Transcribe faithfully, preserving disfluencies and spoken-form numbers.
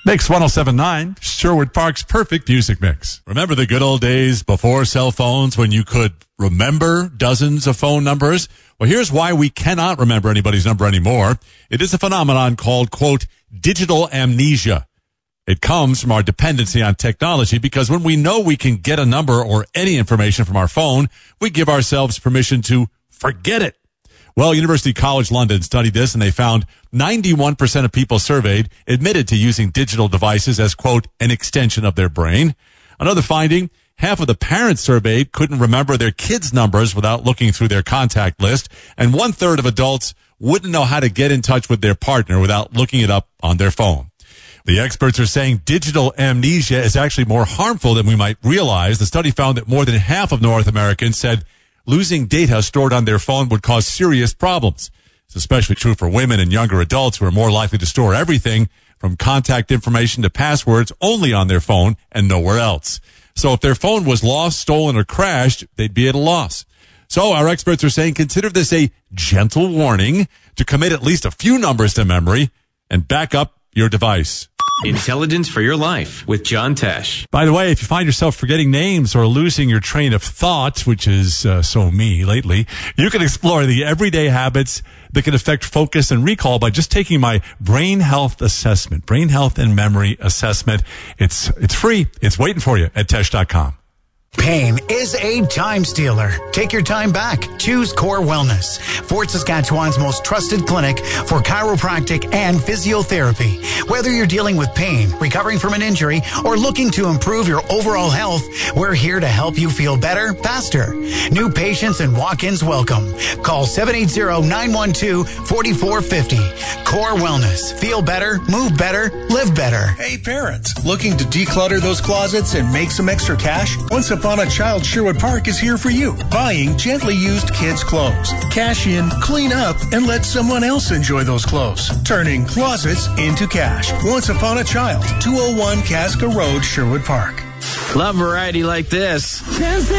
Mix one oh seven point nine, Sherwood Park's perfect music mix. Remember the good old days before cell phones when you could remember dozens of phone numbers? Well, here's why we cannot remember anybody's number anymore. It is a phenomenon called, quote, digital amnesia. It comes from our dependency on technology because when we know we can get a number or any information from our phone, we give ourselves permission to forget it. Well, University College London studied this and they found ninety-one percent of people surveyed admitted to using digital devices as, quote, an extension of their brain. Another finding, half of the parents surveyed couldn't remember their kids' numbers without looking through their contact list, and one third of adults wouldn't know how to get in touch with their partner without looking it up on their phone. The experts are saying digital amnesia is actually more harmful than we might realize. The study found that more than half of North Americans said losing data stored on their phone would cause serious problems. It's especially true for women and younger adults who are more likely to store everything from contact information to passwords only on their phone and nowhere else. So if their phone was lost, stolen, or crashed, they'd be at a loss. So our experts are saying consider this a gentle warning to commit at least a few numbers to memory and back up your device. Intelligence for your life with John Tesh. By the way, if you find yourself forgetting names or losing your train of thought, which is uh, so me lately, you can explore the everyday habits that can affect focus and recall by just taking my brain health assessment, brain health and memory assessment. It's it's free. It's waiting for you at Tesh dot com. Pain is a time stealer. Take your time back. Choose Core Wellness, Fort Saskatchewan's most trusted clinic for chiropractic and physiotherapy. Whether you're dealing with pain, recovering from an injury, or looking to improve your overall health, we're here to help you feel better, faster. New patients and walk-ins welcome. Call seven eight zero, nine one two, four four five zero. Core Wellness. Feel better, move better, live better. Hey parents, looking to declutter those closets and make some extra cash? Once Upon a Child Sherwood Park is here for you. Buying gently used kids' clothes. Cash in, clean up, and let someone else enjoy those clothes. Turning closets into cash. Once Upon a Child, two oh one Casca Road, Sherwood Park. Love variety like this.